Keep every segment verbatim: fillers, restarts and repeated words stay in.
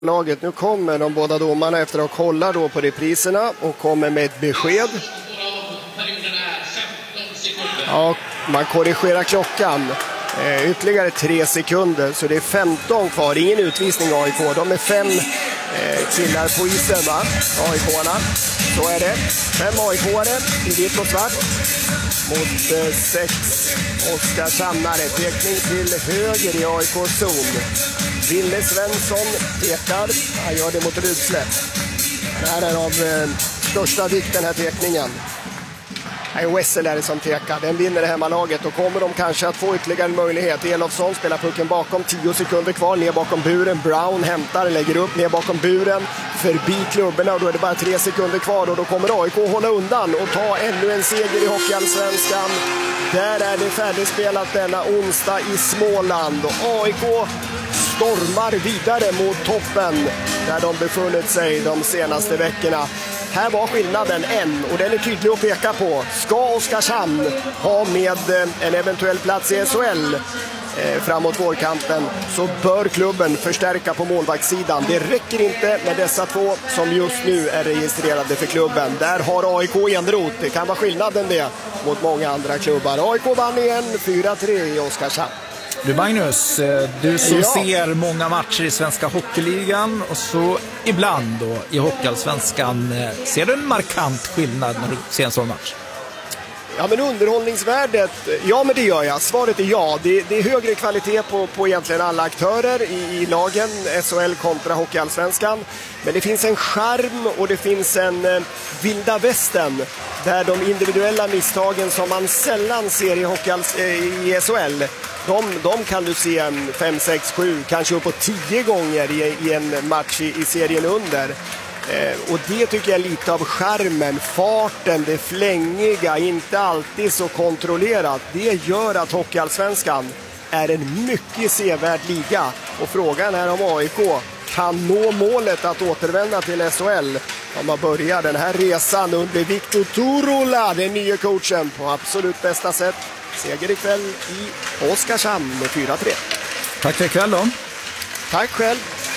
laget. Nu kommer de båda domarna efter att ha kollat då på repriserna och kommer med ett besked. Ja, man korrigerar klockan. Eh, ytterligare tre sekunder, så det är femton kvar. Ingen utvisning A I K. De är fem eh, killar på isen, va? A I K-arna. Så är det. Fem A I K-are i vitt och svart. Mot eh, sex Oskarshamnare. Tekning till höger i A I K-zon. Ville Svensson pekar. Han gör det mot Rydsläpp. Det här är av eh, största vikt, den här tekningen. Det är Wessel är det som tekar. Den vinner det hemmalaget och kommer de kanske att få ytterligare en möjlighet. Elofsson spelar pucken bakom, tio sekunder kvar, ner bakom buren. Brown hämtar, lägger upp ner bakom buren, förbi klubborna, och då är det bara tre sekunder kvar och då kommer A I K hålla undan och ta ännu en seger i Hockeyallsvenskan. Där är det färdigspelat denna onsdag i Småland och A I K stormar vidare mot toppen där de befunnit sig de senaste veckorna. Här var skillnaden en, och den är tydlig att peka på. Ska Oskarshamn ha med en eventuell plats i S H L eh, framåt vårkanten, så bör klubben förstärka på målvaktssidan. Det räcker inte med dessa två som just nu är registrerade för klubben. Där har A I K enrot. Det kan vara skillnaden det mot många andra klubbar. A I K vann igen fyra tre i Oskarshamn. Du Magnus, du som ja. ser många matcher i Svenska Hockeyligan och så ibland då i Hockeyallsvenskan, ser du en markant skillnad när du ser en sån match? Ja, men underhållningsvärdet, ja men det gör jag. Svaret är ja. Det, det är högre kvalitet på, på egentligen alla aktörer i, i lagen, S H L kontra Hockeyallsvenskan. Men det finns en charm och det finns en eh, vilda västern där de individuella misstagen som man sällan ser i, Hockeyalls, eh, i S H L, de, de kan du se en fem, sex, sju, kanske uppåt tio gånger i, i en match i, i serien under. Eh, och det tycker jag är lite av charmen, farten, det flängiga, inte alltid så kontrollerat. Det gör att Hockeyallsvenskan är en mycket sevärd liga. Och frågan är om A I K kan nå målet att återvända till S H L. Om man börjar den här resan under Viktor Turola, den nya coachen, på absolut bästa sätt. Seger ikväll i Oskarshamn med fyra tre. Tack för ikväll då. Tack själv.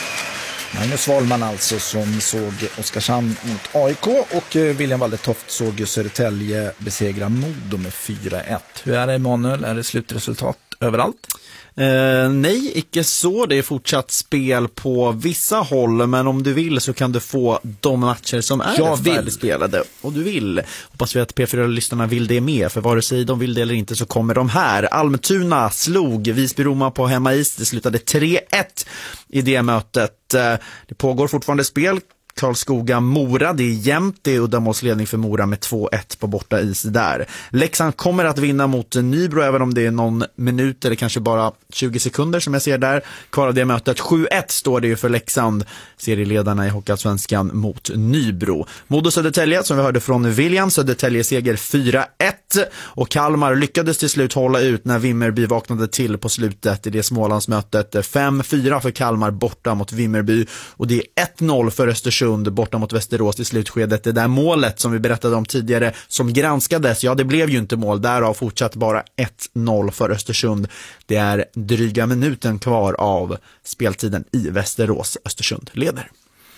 Magnus Wahlman alltså, som såg Oskarshamn mot A I K, och William Waldetoft såg Södertälje besegra Modo med fyra ett. Hur är det, Emanuel? Är det slutresultat överallt? Eh, nej, icke så. Det är fortsatt spel på vissa håll, men om du vill så kan du få de matcher som är färdigspelade. Och du vill. Hoppas vi att P fyra-lyssnarna vill det med, för vare sig de vill det eller inte så kommer de här. Almtuna slog Visby-Roma på hemmais. Det slutade tre ett i det mötet. Det pågår fortfarande spel. Karlskoga-Mora, det är jämnt, det är uddamålsledning för Mora med två ett på borta is där. Leksand kommer att vinna mot Nybro, även om det är någon minut eller kanske bara tjugo sekunder som jag ser där kvar av det mötet. sju ett står det ju för Leksand, serieledarna i Hockeyallsvenskan, mot Nybro. Modo Södertälje, som vi hörde från William, Södertälje seger fyra ett, och Kalmar lyckades till slut hålla ut när Vimmerby vaknade till på slutet i det Smålandsmötet. fem fyra för Kalmar borta mot Vimmerby, och det är ett noll för Östersund borta mot Västerås i slutskedet. Det där målet som vi berättade om tidigare som granskades, ja det blev ju inte mål, därav fortsatt bara ett noll för Östersund. Det är dryga minuten kvar av speltiden i Västerås. Östersund leder.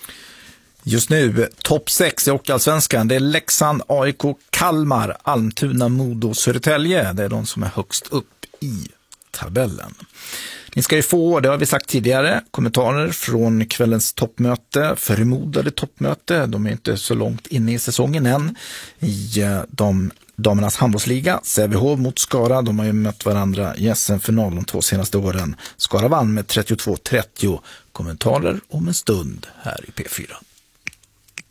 Just nu topp sex i Hockeyallsvenskan. Det är Leksand, A I K, Kalmar, Almtuna, Modo, Södertälje. Det är de som är högst upp i tabellen. Ni ska ju få, det har vi sagt tidigare, kommentarer från kvällens toppmöte, förmodade toppmöte. De är inte så långt inne i säsongen än. I de damernas handbollsliga, Sävehof mot Skara, de har ju mött varandra i S M-final de två senaste åren. Skara vann med trettiotvå trettio. Kommentarer om en stund här i P fyra.